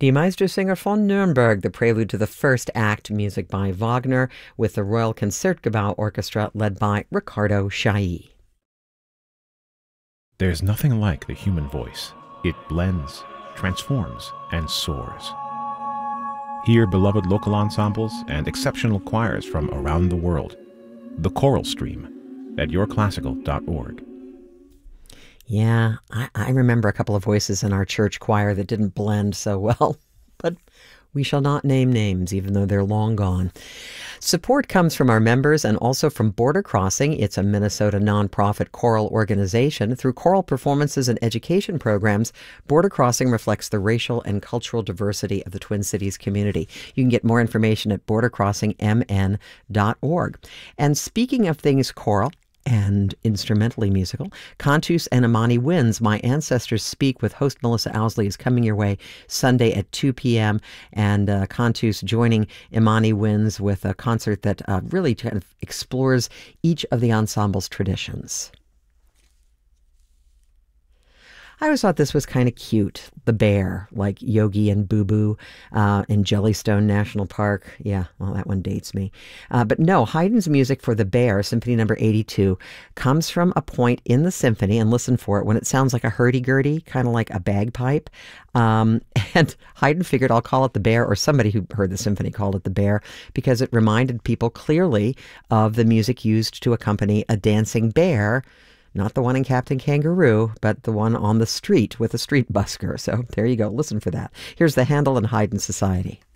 Die Meistersinger von Nürnberg, the prelude to the first act, music by Wagner, with the Royal Concertgebouw Orchestra led by Riccardo Chailly. There's nothing like the human voice. It blends, transforms, and soars. Hear beloved local ensembles and exceptional choirs from around the world. The Choral Stream at yourclassical.org. Yeah, I remember a couple of voices in our church choir that didn't blend so well, but we shall not name names, even though they're long gone. Support comes from our members and also from Border Crossing. It's a Minnesota nonprofit choral organization. Through choral performances and education programs, Border Crossing reflects the racial and cultural diversity of the Twin Cities community. You can get more information at bordercrossingmn.org. And speaking of things choral and instrumentally musical, Cantus and Imani Winds, My Ancestors Speak, with host Melissa Owsley, is coming your way Sunday at 2 p.m. And Cantus joining Imani Winds with a concert that really kind of explores each of the ensemble's traditions. I always thought this was kind of cute. The bear, like Yogi and Boo Boo in Jellystone National Park. Yeah, well, that one dates me. But no, Haydn's music for The Bear, Symphony Number 82, comes from a point in the symphony, and listen for it, when it sounds like a hurdy-gurdy, kind of like a bagpipe. And Haydn figured, I'll call it The Bear, or somebody who heard the symphony called it The Bear, because it reminded people clearly of the music used to accompany a dancing bear. Not the one in Captain Kangaroo, but the one on the street with a street busker. So there you go. Listen for that. Here's the Handel and Haydn Society.